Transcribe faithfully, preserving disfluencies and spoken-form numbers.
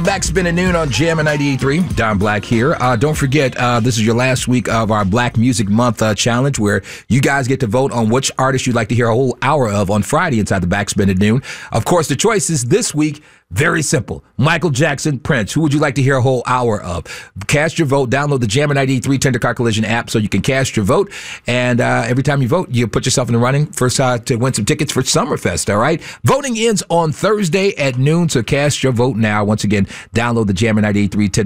Back spinning noon on Jammin' ninety-eight point three. Don Black here. Uh, don't forget, uh, this is your last week of our Black Music Month uh, challenge, where you guys get to vote on which artist you'd like to hear a whole hour of on Friday inside the Backspin at noon. Of course, the choices this week, very simple. Michael Jackson, Prince. Who would you like to hear a whole hour of? Cast your vote. Download the Jammin' ninety-eight point three Tender Car Collision app so you can cast your vote. And uh, every time you vote, you put yourself in the running for, uh, to win some tickets for Summerfest, all right? Voting ends on Thursday at noon, so cast your vote now. Once again, download the Jammin' ninety-eight point three Tender